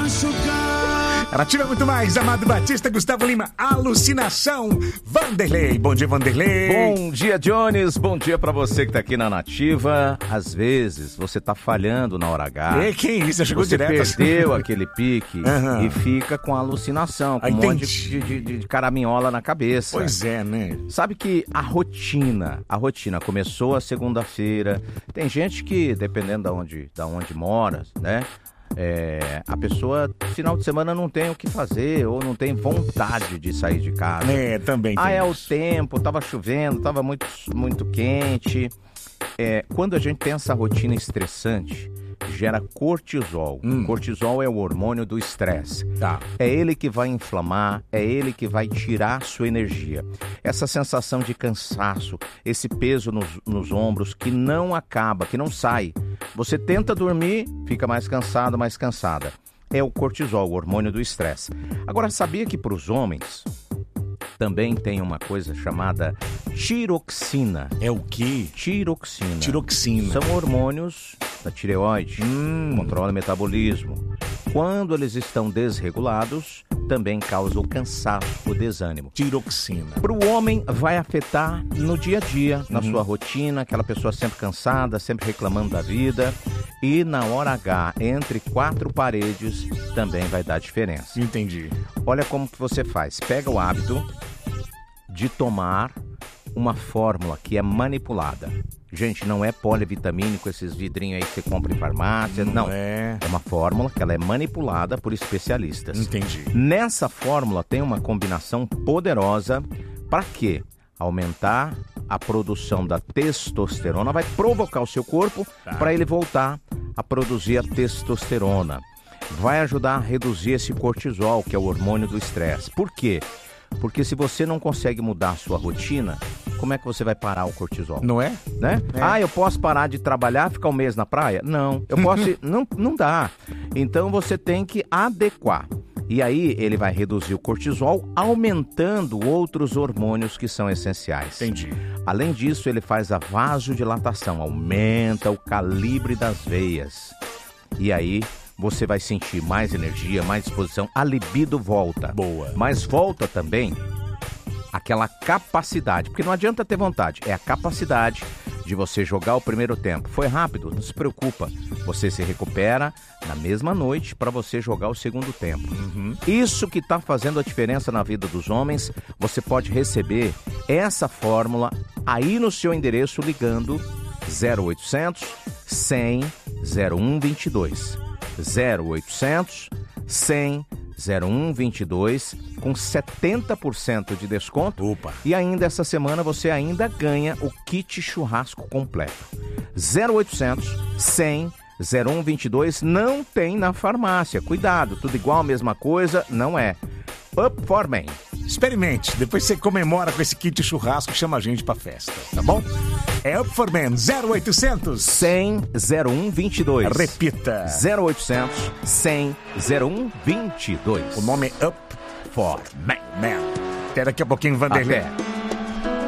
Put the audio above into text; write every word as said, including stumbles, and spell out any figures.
machucar. Nativa muito mais, Amado Batista, Gustavo Lima, Alucinação, Vanderlei. Bom dia, Vanderlei. Bom dia, Jones. Bom dia pra você que tá aqui na Nativa. Às vezes você tá falhando na hora H. E que isso, chegou você direto. Você perdeu aquele pique uhum. e fica com alucinação, com Aí um tem... monte de, de, de, de caraminhola na cabeça. Pois é, né? Sabe que a rotina, a rotina começou a segunda-feira. Tem gente que, dependendo de onde, de onde mora, né? É, a pessoa, final de semana, não tem o que fazer ou não tem vontade de sair de casa. É, também tem Ah, é isso. o tempo, tava chovendo, tava muito, muito quente. É, quando a gente tem essa rotina estressante, gera cortisol. Hum. Cortisol é o hormônio do estresse. Tá. É ele que vai inflamar, é ele que vai tirar sua energia. Essa sensação de cansaço, esse peso nos, nos ombros que não acaba, que não sai. Você tenta dormir, fica mais cansado, mais cansada. É o cortisol, o hormônio do estresse. Agora, sabia que para os homens também tem uma coisa chamada tiroxina? É o quê? Tiroxina. Tiroxina. São hormônios da tireoide, hum. controla o metabolismo. Quando eles estão desregulados, também causa o cansaço, o desânimo. Tiroxina. Para o homem, vai afetar no dia a dia, na uhum. sua rotina, aquela pessoa sempre cansada, sempre reclamando da vida. E na hora H, entre quatro paredes, também vai dar diferença. Entendi. Olha como que você faz. Pega o hábito de tomar uma fórmula que é manipulada. Gente, não é polivitamínico, esses vidrinhos aí que você compra em farmácia, não. Não é. É uma fórmula que ela é manipulada por especialistas. Entendi. Nessa fórmula tem uma combinação poderosa para quê? Aumentar a produção da testosterona, vai provocar o seu corpo tá. para ele voltar a produzir a testosterona. Vai ajudar a reduzir esse cortisol, que é o hormônio do estresse. Por quê? Porque se você não consegue mudar a sua rotina, como é que você vai parar o cortisol? Não é? Né? É. Ah, eu posso parar de trabalhar, ficar um mês na praia? Não, eu posso... não, não dá. Então você tem que adequar. E aí ele vai reduzir o cortisol, aumentando outros hormônios que são essenciais. Entendi. Além disso, ele faz a vasodilatação, aumenta o calibre das veias. E aí você vai sentir mais energia, mais disposição, a libido volta. Boa. Mas volta também aquela capacidade, porque não adianta ter vontade, é a capacidade de você jogar o primeiro tempo. Foi rápido? Não se preocupa. Você se recupera na mesma noite para você jogar o segundo tempo. Uhum. Isso que está fazendo a diferença na vida dos homens. Você pode receber essa fórmula aí no seu endereço ligando zero oitocentos, cem, zero um vinte e dois. zero oitocentos, cem, zero um vinte e dois com setenta por cento de desconto. Opa. E ainda essa semana você ainda ganha o kit churrasco completo. zero oitocentos, cem, zero um vinte e dois não tem na farmácia. Cuidado, tudo igual, a mesma coisa, não é. Up for Men. Experimente, depois você comemora com esse kit churrasco e chama a gente pra festa, tá bom? É Up for Men, zero oitocentos, cem, zero um vinte e dois. Repita. zero oitocentos, cem, zero um vinte e dois. O nome é Up for Men. Man. Até daqui a pouquinho, Vanderlei. Até.